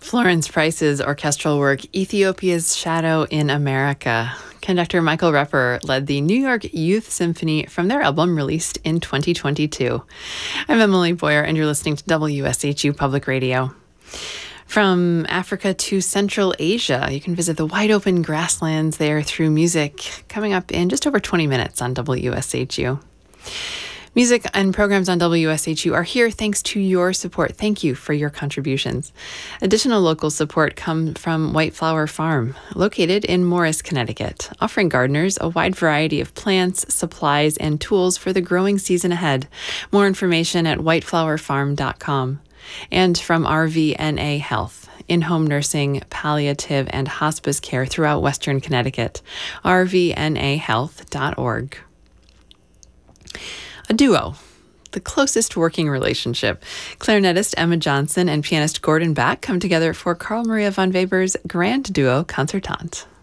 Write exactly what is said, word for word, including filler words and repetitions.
Florence Price's orchestral work, Ethiopia's Shadow in America. Conductor Michael Repper led the New York Youth Symphony from their album released in twenty twenty-two. I'm Emily Boyer, and you're listening to W S H U Public Radio. From Africa to Central Asia, you can visit the wide open grasslands there through music, coming up in just over twenty minutes on W S H U. Music and programs on W S H U are here thanks to your support. Thank you for your contributions. Additional local support comes from White Flower Farm, located in Morris, Connecticut, offering gardeners a wide variety of plants, supplies, and tools for the growing season ahead. More information at white flower farm dot com. And from R V N A Health, in-home nursing, palliative, and hospice care throughout Western Connecticut, r v n a health dot org. A duo, the closest working relationship. Clarinetist Emma Johnson and pianist Gordon Back come together for Carl Maria von Weber's Grand Duo Concertante.